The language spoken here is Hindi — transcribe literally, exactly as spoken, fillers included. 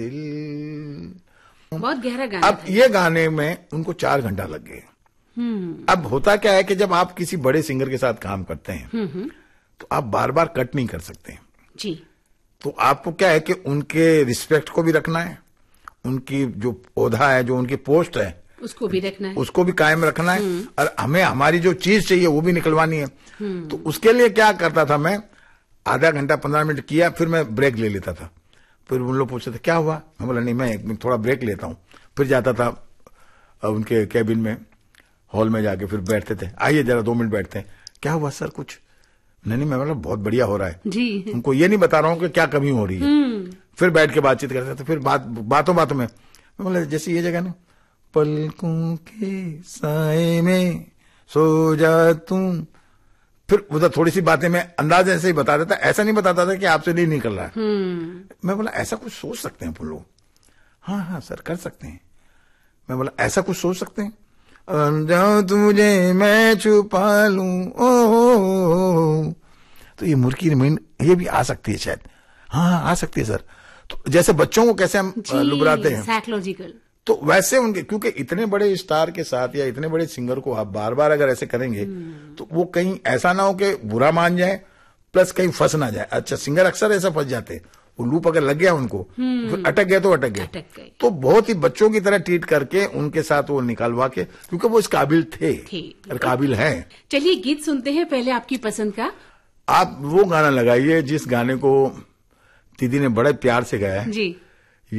बहुत गहरा गाना। अब ये गाने में उनको चार घंटा लग गए। अब होता क्या है कि जब आप किसी बड़े सिंगर के साथ काम करते हैं तो आप बार बार कट नहीं कर सकते जी। तो आपको क्या है कि उनके रिस्पेक्ट को भी रखना है, उनकी जो पौधा है, जो उनकी पोस्ट है उसको भी रखना है, उसको भी कायम रखना है, और हमें हमारी जो चीज चाहिए वो भी निकलवानी है। तो उसके लिए क्या करता था मैं, आधा घंटा पंद्रह मिनट किया, फिर मैं ब्रेक ले लेता था। फिर उन लोग पूछते थे क्या हुआ, मैं बोला नहीं मैं एक मिनट थोड़ा ब्रेक लेता हूँ। फिर जाता था उनके कैबिन में, हॉल में जाके फिर बैठते थे, आइए जरा दो मिनट बैठते हैं। क्या हुआ सर कुछ? नहीं नहीं मैं बोला बहुत बढ़िया हो रहा है जी। उनको ये नहीं बता रहा हूँ कि क्या कमी हो रही है। फिर बैठ के बातचीत करते थे। फिर बात बातों बातों में मैं बोला जैसे ये जगह ना, पलकों के साए में सो जा तुम, फिर उधर थोड़ी सी बातें मैं अंदाज ऐसे ही बता देता, ऐसा नहीं बताता था कि आपसे नहीं निकल रहा है। मैं बोला ऐसा कुछ सोच सकते हैं लोग? हाँ हाँ सर कर सकते हैं। मैं बोला ऐसा कुछ सोच सकते हैं, जाओ तुझे मैं छुपा लूं ओ, तो ये मुर्की रिमाइंड ये भी आ सकती है शायद। हाँ हाँ आ सकती है सर। तो जैसे बच्चों को कैसे हम लुबराते हैं साइकोलॉजिकल, तो वैसे उनके, क्योंकि इतने बड़े स्टार के साथ या इतने बड़े सिंगर को आप बार बार अगर ऐसे करेंगे तो वो कहीं ऐसा ना हो कि बुरा मान जाए, प्लस कहीं फंस ना जाए। अच्छा सिंगर अक्सर ऐसा फंस जाते हैं, वो लूप अगर लग गया उनको, फिर अटक गए तो अटक गए। तो बहुत ही बच्चों की तरह ट्रीट करके उनके साथ वो निकालवा के, क्योंकि वो इस काबिल थे, थे। और काबिल हैं। चलिए गीत सुनते हैं पहले आपकी पसंद का। आप वो गाना लगाइए जिस गाने को दीदी ने बड़े प्यार से गाया है। जी।